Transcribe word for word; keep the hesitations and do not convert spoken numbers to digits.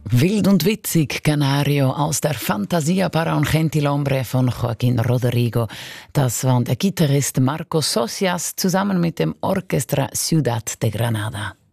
Wild und witzig, Canario aus der Fantasia para un gentilhombre von Joaquín Rodrigo. Das war der Gitarrist Marcos Socias zusammen mit dem Orchestra Ciudad de Granada.